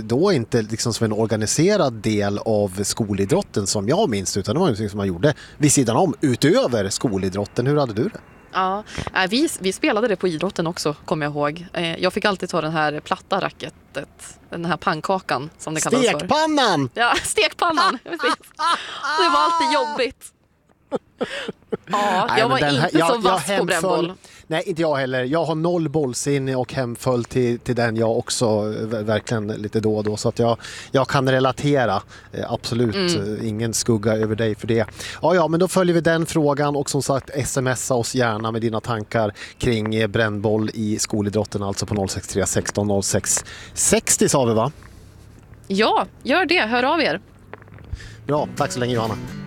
då inte liksom som en organiserad del av skolidrotten som jag minns, utan det var något som man gjorde vid sidan om, utöver skolidrotten. Hur hade du det? Ja, vi spelade det på idrotten också, kommer jag ihåg. Jag fick alltid ta den här platta racketet, den här pannkakan som det kallas för. Stekpannan! Ja, stekpannan. Det var alltid jobbigt. Ja, jag var inte så vass på brännboll. Nej, inte jag heller. Jag har 0 bollsinne och hemföll till den jag också verkligen lite då och då. Så att jag kan relatera. Absolut ingen skugga över dig för det. Ja, men då följer vi den frågan och som sagt smsa oss gärna med dina tankar kring brännboll i skolidrotten, alltså på 063 16 06 60 sa vi, va? Ja, gör det. Hör av er. Bra, tack så länge Johanna.